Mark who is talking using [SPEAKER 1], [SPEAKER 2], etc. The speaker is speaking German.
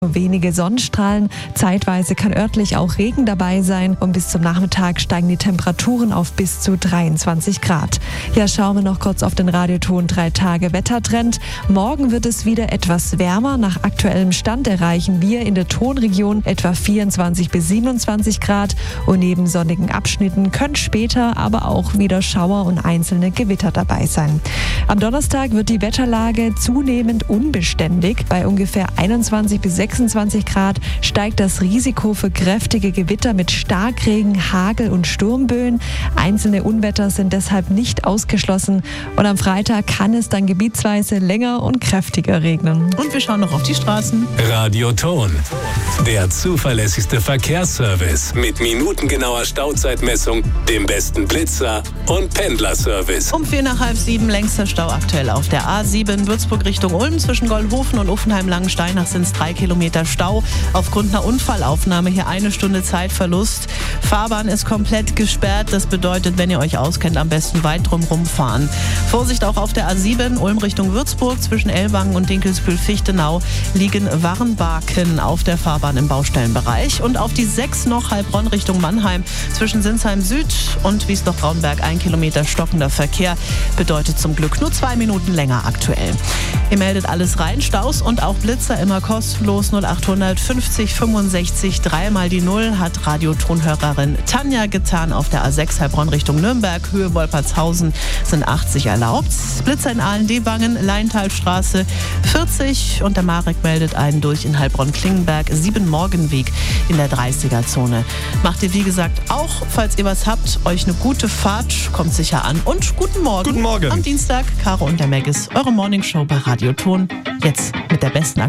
[SPEAKER 1] Wenige Sonnenstrahlen, zeitweise kann örtlich auch Regen dabei sein und bis zum Nachmittag steigen die Temperaturen auf bis zu 23 Grad. Ja, schauen wir noch kurz auf den Radioton 3-Tage-Wettertrend. Morgen wird es wieder etwas wärmer. Nach aktuellem Stand erreichen wir in der Tonregion etwa 24 bis 27 Grad und neben sonnigen Abschnitten können später aber auch wieder Schauer und einzelne Gewitter dabei sein. Am Donnerstag wird die Wetterlage zunehmend unbeständig. Bei ungefähr 21 bis 26 Grad steigt das Risiko für kräftige Gewitter mit Starkregen, Hagel und Sturmböen. Einzelne Unwetter sind deshalb nicht ausgeschlossen. Und am Freitag kann es dann gebietsweise länger und kräftiger regnen.
[SPEAKER 2] Und wir schauen noch auf die Straßen.
[SPEAKER 3] Radioton, der zuverlässigste Verkehrsservice mit minutengenauer Stauzeitmessung, dem besten Blitzer und Pendlerservice.
[SPEAKER 2] Um 6:45 längster Stau aktuell auf der A7 Würzburg Richtung Ulm. Zwischen Gollhofen und Uffenheim-Langensteinach sind es 3 Kilometer Stau. Aufgrund einer Unfallaufnahme hier 1 Stunde Zeitverlust. Fahrbahn ist komplett gesperrt. Das bedeutet, wenn ihr euch auskennt, am besten weit drumherum fahren. Vorsicht auch auf der A7 Ulm Richtung Würzburg. Zwischen Ellwangen und Dinkelsbühl-Fichtenau liegen Warnbarken auf der Fahrbahn im Baustellenbereich. Und auf die 6 noch Heilbronn Richtung Mannheim. Zwischen Sinsheim Süd und Wiesloch-Braunberg 1 Kilometer stockender Verkehr. Bedeutet zum Glück nur 2 Minuten länger aktuell. Ihr meldet alles rein. Staus und auch Blitzer immer kostenlos. 0800 50 65 3x0 hat Radiotonhörerin Tanja getan. Auf der A6 Heilbronn Richtung Nürnberg, Höhe Wolpertshausen sind 80 erlaubt. Blitzer in Ahlen-Dewangen, Leintalstraße 40 und der Marek meldet einen durch in Heilbronn-Klingenberg, 7 Morgenweg in der 30er-Zone. Macht ihr wie gesagt auch, falls ihr was habt, euch eine gute Fahrt, kommt sicher an und guten Morgen.
[SPEAKER 4] Guten Morgen.
[SPEAKER 2] Am Dienstag, Caro und der Maggis, eure Morningshow bei Radioton, jetzt mit der besten